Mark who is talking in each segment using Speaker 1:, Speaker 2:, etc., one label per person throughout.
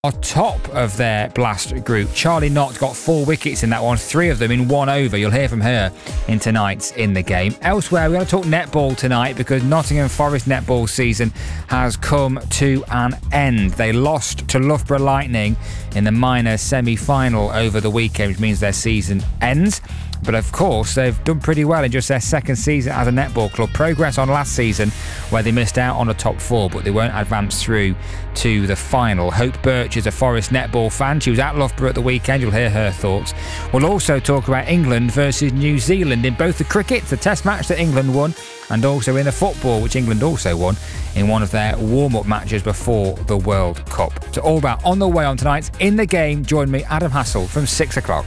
Speaker 1: are top of their Blast group. Charlie Knott got 4 wickets in that one, 3 of them in 1 over. You'll hear from her in tonight's In the Game. Elsewhere, we're going to talk netball tonight because Nottingham Forest netball season has come to an end. They lost to Loughborough Lightning in the minor semi-final over the weekend, which means their season ends. But of course, they've done pretty well in just their second season as a netball club. Progress on last season, where they missed out on the top 4, but they won't advance through to the final. Hope Birch is a Forest netball fan. She was at Loughborough at the weekend. You'll hear her thoughts. We'll also talk about England versus New Zealand in both the cricket, the Test match that England won, and also in the football, which England also won in one of their warm-up matches before the World Cup. So all that on the way on tonight's In the Game. Join me, Adam Hassel, from 6 o'clock.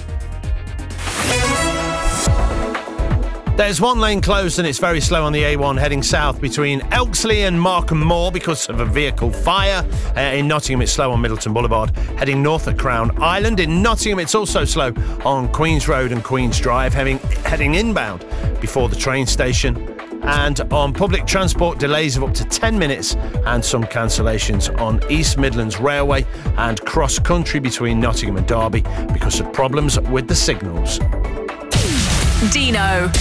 Speaker 2: There's one lane closed and it's very slow on the A1 heading south between Elksley and Markham Moor because of a vehicle fire. In Nottingham, it's slow on Middleton Boulevard. Heading north at Crown Island. In Nottingham, it's also slow on Queen's Road and Queen's Drive, heading inbound before the train station. And on public transport, delays of up to 10 minutes and some cancellations on East Midlands Railway and cross country between Nottingham and Derby because of problems with the signals.
Speaker 3: Dino.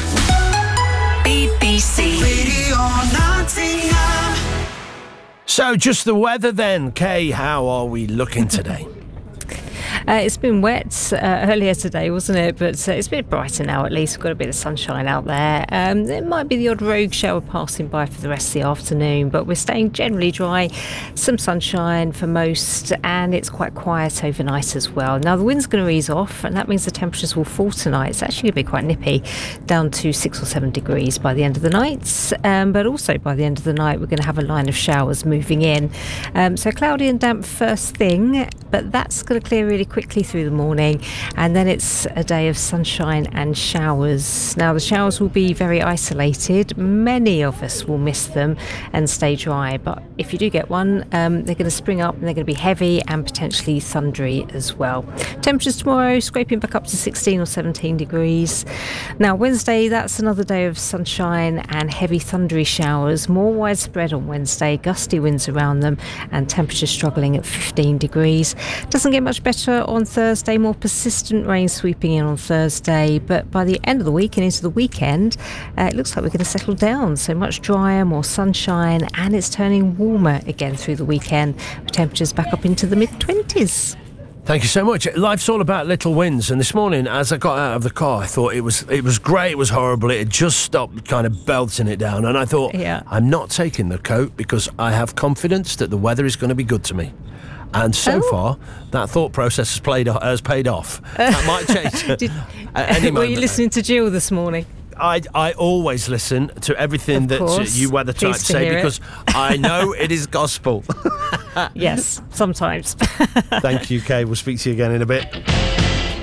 Speaker 3: BBC Radio Nottingham.
Speaker 2: So just the weather then. Kay, how are we looking today?
Speaker 4: It's been wet earlier today, wasn't it? But it's a bit brighter now, at least. We've got a bit of sunshine out there. There might be the odd rogue shower passing by for the rest of the afternoon, but we're staying generally dry. Some sunshine for most, and it's quite quiet overnight as well. Now, the wind's going to ease off, and that means the temperatures will fall tonight. It's actually going to be quite nippy, down to 6 or 7 degrees by the end of the night. But also by the end of the night, we're going to have a line of showers moving in. So cloudy and damp first thing, but that's going to clear really quickly through the morning, and then it's a day of sunshine and showers. Now, the showers will be very isolated. Many of us will miss them and stay dry, but if you do get one, they're going to spring up and they're going to be heavy and potentially thundery as well. Temperatures tomorrow scraping back up to 16 or 17 degrees. Now, Wednesday, that's another day of sunshine and heavy thundery showers, more widespread on Wednesday, gusty winds around them, and temperatures struggling at 15 degrees. Doesn't get much better on Thursday, more persistent rain sweeping in on Thursday, but by the end of the week and into the weekend, it looks like we're going to settle down. So much drier, more sunshine, and it's turning warmer again through the weekend, with temperatures back up into the mid-20s.
Speaker 2: Thank you so much. Life's all about little wins, and this morning as I got out of the car, I thought it was great, it was horrible, it had just stopped kind of belting it down, and I thought, I'm not taking the coat because I have confidence that the weather is going to be good to me. And so far, that thought process has paid off. That might change at any moment.
Speaker 4: Were you listening to Jill this morning?
Speaker 2: I always listen to everything that you weather types say because I know it is gospel.
Speaker 4: Yes, sometimes.
Speaker 2: Thank you, Kay. We'll speak to you again in a bit.